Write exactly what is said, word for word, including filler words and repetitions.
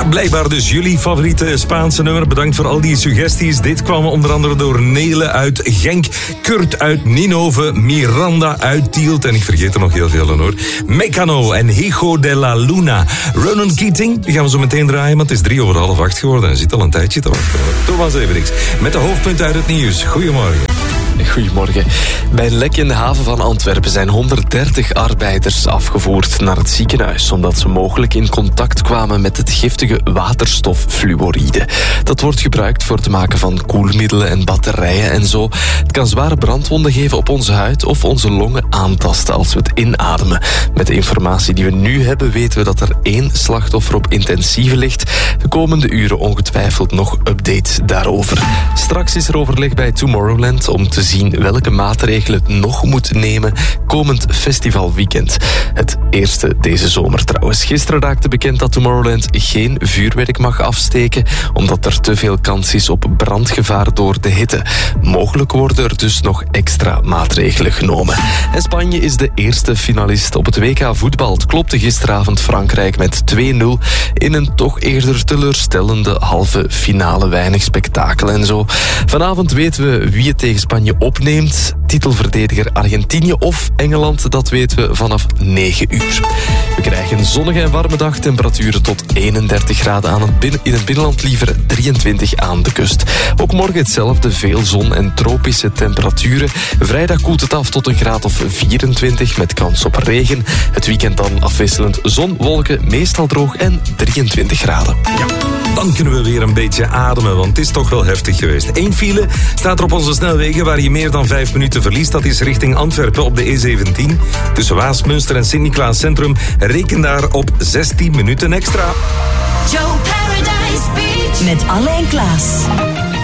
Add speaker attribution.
Speaker 1: Ja, blijkbaar dus jullie favoriete Spaanse nummer. Bedankt voor al die suggesties. Dit kwam onder andere door Nele uit Genk, Kurt uit Ninove, Miranda uit Tielt. En ik vergeet er nog heel veel hoor. Mecano en Hijo de la Luna. Ronan Keating, die gaan we zo meteen draaien, want het is drie over half acht geworden. En zit al een tijdje te wachten. Thomas Everix met de hoofdpunten uit het nieuws. Goedemorgen.
Speaker 2: Goedemorgen. Bij een lek in de haven van Antwerpen zijn honderddertig arbeiders afgevoerd naar het ziekenhuis, omdat ze mogelijk in contact kwamen met het giftige waterstof fluoride. Dat wordt gebruikt voor het maken van koelmiddelen en batterijen en zo. Het kan zware brandwonden geven op onze huid of onze longen aantasten als we het inademen. Met de informatie die we nu hebben weten we dat er één slachtoffer op intensieve ligt. De komende uren ongetwijfeld nog updates daarover. Straks is er overleg bij Tomorrowland om te zien welke maatregelen het nog moet nemen komend festivalweekend. Het eerste deze zomer trouwens. Gisteren raakte bekend dat Tomorrowland geen vuurwerk mag afsteken, omdat er te veel kans is op brandgevaar door de hitte. Mogelijk worden er dus nog extra maatregelen genomen. En Spanje is de eerste finalist op het W K voetbal. Het klopte gisteravond Frankrijk met twee nul in een toch eerder teleurstellende halve finale. Weinig spektakel en zo. Vanavond weten we wie het tegen Spanje opneemt. Titelverdediger Argentinië of Engeland, dat weten we vanaf negen uur. We krijgen een zonnige en warme dag, temperaturen tot eenendertig graden aan het binnen, in het binnenland liever drieëntwintig aan de kust. Ook morgen hetzelfde, veel zon en tropische temperaturen. Vrijdag koelt het af tot een graad of vierentwintig met kans op regen. Het weekend dan afwisselend zon, wolken, meestal droog en drieëntwintig graden.
Speaker 1: Ja, dan kunnen we weer een beetje ademen, want het is toch wel heftig geweest. Eén file staat er op onze snelwegen waar je meer dan vijf minuten verliest. Dat is richting Antwerpen op de E zeventien. Tussen Waasmunster en Sint-Niklaas Centrum. Reken daar op zestien minuten extra.
Speaker 3: Joe Paradise Beach met Alain Klaas.